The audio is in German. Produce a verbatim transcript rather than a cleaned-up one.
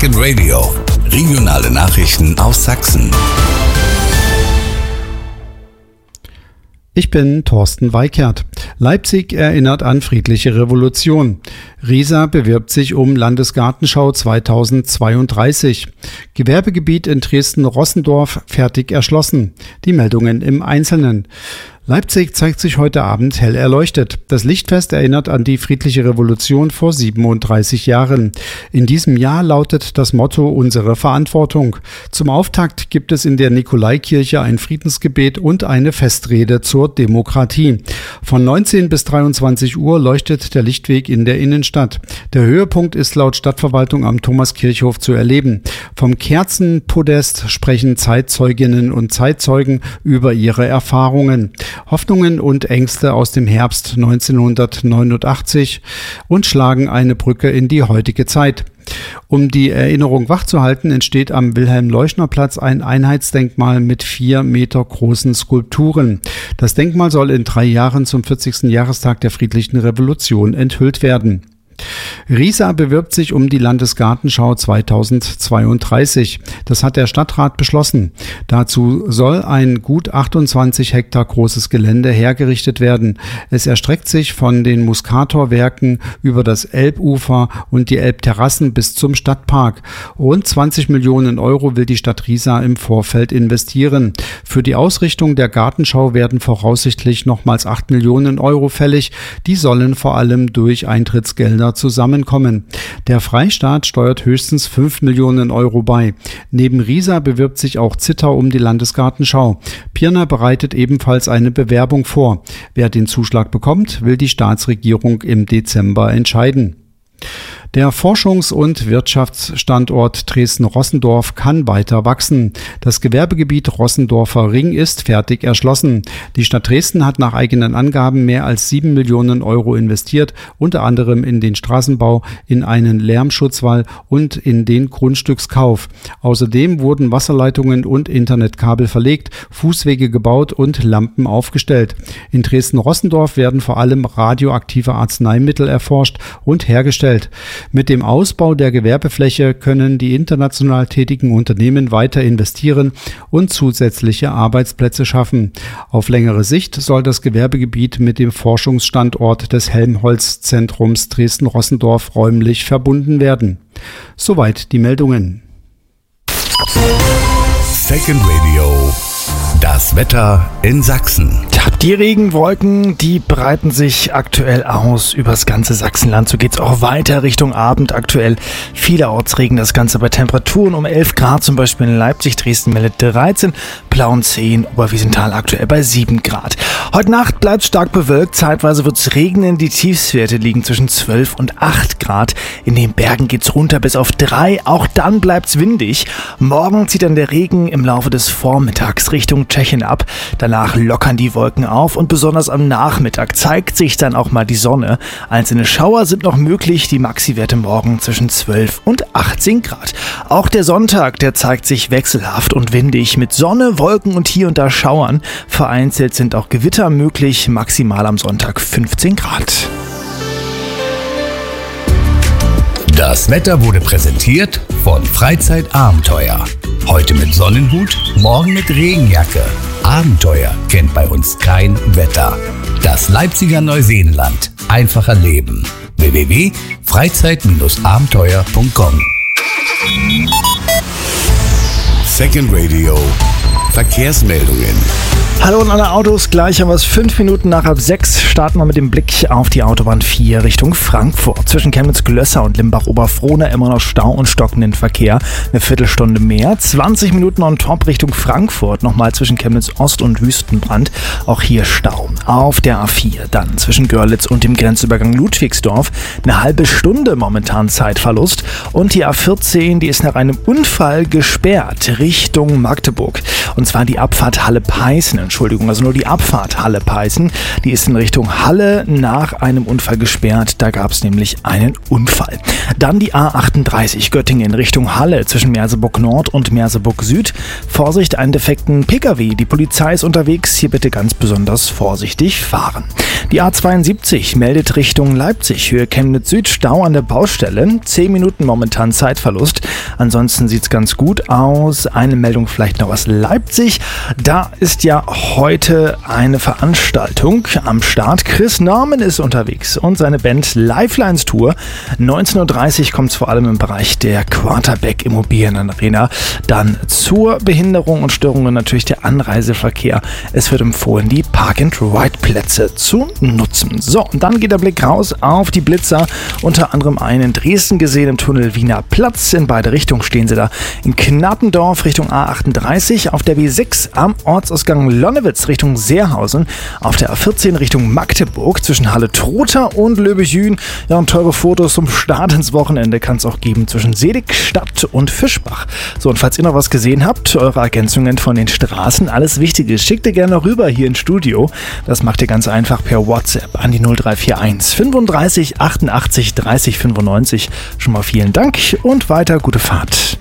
Second Radio. Regionale Nachrichten aus Sachsen. Ich bin Thorsten Weikert. Leipzig erinnert an friedliche Revolution. Riesa bewirbt sich um Landesgartenschau zweitausendzweiunddreißig. Gewerbegebiet in Dresden-Rossendorf fertig erschlossen. Die Meldungen im Einzelnen. Leipzig zeigt sich heute Abend hell erleuchtet. Das Lichtfest erinnert an die friedliche Revolution vor siebenunddreißig Jahren. In diesem Jahr lautet das Motto Unsere Verantwortung. Zum Auftakt gibt es in der Nikolaikirche ein Friedensgebet und eine Festrede zur Demokratie. Von neunzehn bis dreiundzwanzig Uhr leuchtet der Lichtweg in der Innenstadt. Der Höhepunkt ist laut Stadtverwaltung am Thomaskirchhof zu erleben. Vom Kerzenpodest sprechen Zeitzeuginnen und Zeitzeugen über ihre Erfahrungen. Hoffnungen und Ängste aus dem Herbst neunzehnhundertneunundachtzig und schlagen eine Brücke in die heutige Zeit. Um die Erinnerung wachzuhalten, entsteht am Wilhelm-Leuschner-Platz ein Einheitsdenkmal mit vier Meter großen Skulpturen. Das Denkmal soll in drei Jahren zum vierzigsten Jahrestag der friedlichen Revolution enthüllt werden. Riesa bewirbt sich um die Landesgartenschau zweitausendzweiunddreißig. Das hat der Stadtrat beschlossen. Dazu soll ein gut achtundzwanzig Hektar großes Gelände hergerichtet werden. Es erstreckt sich von den Muskatorwerken über das Elbufer und die Elbterrassen bis zum Stadtpark. Rund zwanzig Millionen Euro will die Stadt Riesa im Vorfeld investieren. Für die Ausrichtung der Gartenschau werden voraussichtlich nochmals acht Millionen Euro fällig. Die sollen vor allem durch Eintrittsgelder zusammenkommen. Der Freistaat steuert höchstens fünf Millionen Euro bei. Neben Riesa bewirbt sich auch Zittau um die Landesgartenschau. Pirna bereitet ebenfalls eine Bewerbung vor. Wer den Zuschlag bekommt, will die Staatsregierung im Dezember entscheiden. Der Forschungs- und Wirtschaftsstandort Dresden-Rossendorf kann weiter wachsen. Das Gewerbegebiet Rossendorfer Ring ist fertig erschlossen. Die Stadt Dresden hat nach eigenen Angaben mehr als sieben Millionen Euro investiert, unter anderem in den Straßenbau, in einen Lärmschutzwall und in den Grundstückskauf. Außerdem wurden Wasserleitungen und Internetkabel verlegt, Fußwege gebaut und Lampen aufgestellt. In Dresden-Rossendorf werden vor allem radioaktive Arzneimittel erforscht und hergestellt. Mit dem Ausbau der Gewerbefläche können die international tätigen Unternehmen weiter investieren und zusätzliche Arbeitsplätze schaffen. Auf längere Sicht soll das Gewerbegebiet mit dem Forschungsstandort des Helmholtz-Zentrums Dresden-Rossendorf räumlich verbunden werden. Soweit die Meldungen. Second Radio. Das Wetter in Sachsen. Die Regenwolken, die breiten sich aktuell aus übers ganze Sachsenland. So geht's auch weiter Richtung Abend. Aktuell vielerorts Regen, das Ganze bei Temperaturen um elf Grad, zum Beispiel in Leipzig, Dresden meldet dreizehn, Plauen zehn, Oberwiesenthal aktuell bei sieben Grad. Heute Nacht bleibt stark bewölkt, zeitweise wird's regnen. Die Tiefstwerte liegen zwischen zwölf und acht Grad. In den Bergen geht's runter bis auf drei, auch dann bleibt's windig. Morgen zieht dann der Regen im Laufe des Vormittags Richtung Tschechien ab. Danach lockern die Wolken auf und besonders am Nachmittag zeigt sich dann auch mal die Sonne. Einzelne Schauer sind noch möglich, die Maxi-Werte morgen zwischen zwölf und achtzehn Grad. Auch der Sonntag, der zeigt sich wechselhaft und windig mit Sonne, Wolken und hier und da Schauern. Vereinzelt sind auch Gewitter möglich, maximal am Sonntag fünfzehn Grad. Das Wetter wurde präsentiert von Freizeitabenteuer. Heute mit Sonnenhut, morgen mit Regenjacke. Abenteuer kennt bei uns kein Wetter. Das Leipziger Neuseenland. Einfacher Leben. w w w punkt freizeit abenteuer punkt com. Second Radio. Verkehrsmeldungen. Hallo an alle Autos, gleich haben wir es fünf Minuten nach halb sechs. Starten wir mit dem Blick auf die Autobahn vier Richtung Frankfurt. Zwischen Chemnitz-Glösser und Limbach-Oberfrohna immer noch Stau und stockenden Verkehr. Eine Viertelstunde mehr. zwanzig Minuten on top Richtung Frankfurt. Nochmal zwischen Chemnitz-Ost und Wüstenbrand. Auch hier Stau. Auf der A vier dann zwischen Görlitz und dem Grenzübergang Ludwigsdorf. Eine halbe Stunde momentan Zeitverlust. Und die A vierzehn, die ist nach einem Unfall gesperrt Richtung Magdeburg. Und zwar die Abfahrt Halle-Peißen. Entschuldigung, also nur die Abfahrt Halle-Peißen, die ist in Richtung Halle nach einem Unfall gesperrt. Da gab es nämlich einen Unfall. Dann die A achtunddreißig Göttingen in Richtung Halle zwischen Merseburg Nord und Merseburg Süd. Vorsicht, einen defekten Pkw. Die Polizei ist unterwegs. Hier bitte ganz besonders vorsichtig fahren. Die A zweiundsiebzig meldet Richtung Leipzig, Höhe Chemnitz Süd, Stau an der Baustelle. zehn Minuten momentan Zeitverlust. Ansonsten sieht es ganz gut aus. Eine Meldung vielleicht noch aus Leipzig. Da ist ja heute eine Veranstaltung am Start. Chris Norman ist unterwegs und seine Band Lifelines Tour. neunzehn Uhr dreißig kommt es vor allem im Bereich der Quarterback Immobilienarena. Dann zur Behinderung und Störungen natürlich der Anreiseverkehr. Es wird empfohlen, die Park-and-Ride-Plätze zu nutzen. So, und dann geht der Blick raus auf die Blitzer. Unter anderem einen in Dresden gesehen im Tunnel Wiener Platz. In beide Richtungen stehen sie da. In Knappendorf Richtung A achtunddreißig, auf der B sechs am Ortsausgang Lonnewitz Richtung Seerhausen, auf der A vierzehn Richtung Magdeburg zwischen Halle-Trotha und Löbejün. Ja, und teure Fotos zum Start ins Wochenende kann es auch geben zwischen Sedig, Stadt und Fischbach. So, und falls ihr noch was gesehen habt, eure Ergänzungen von den Straßen, alles Wichtige, schickt ihr gerne rüber hier ins Studio. Das macht ihr ganz einfach per WhatsApp an die null drei vier eins fünfunddreißig achtundachtzig dreißig fünfundneunzig. Schon mal vielen Dank und weiter gute Fahrt.